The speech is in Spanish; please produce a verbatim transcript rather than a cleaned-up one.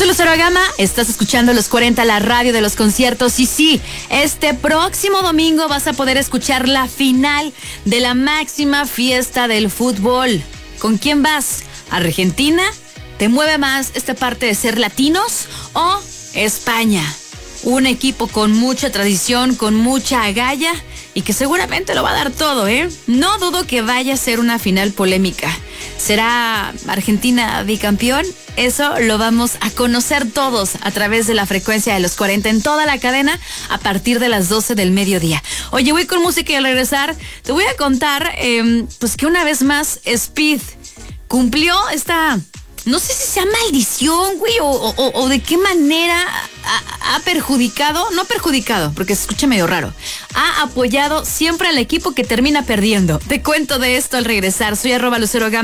soy Lucero Gama, estás escuchando Los cuarenta, la radio de los conciertos. Y sí, este próximo domingo vas a poder escuchar la final de la máxima fiesta del fútbol. ¿Con quién vas? ¿Argentina? ¿Te mueve más esta parte de ser latinos? ¿O España? Un equipo con mucha tradición, con mucha agallas y que seguramente lo va a dar todo, ¿eh? No dudo que vaya a ser una final polémica. ¿Será Argentina bicampeón? Eso lo vamos a conocer todos a través de la frecuencia de los cuarenta en toda la cadena a partir de las doce del mediodía. Oye, voy con música y al regresar te voy a contar eh, pues que una vez más Speed cumplió esta... No sé si sea maldición, güey, o, o, o de qué manera ha, ha perjudicado, no perjudicado, porque se escucha medio raro, ha apoyado siempre al equipo que termina perdiendo. Te cuento de esto al regresar. Soy arroba Lucero Gama.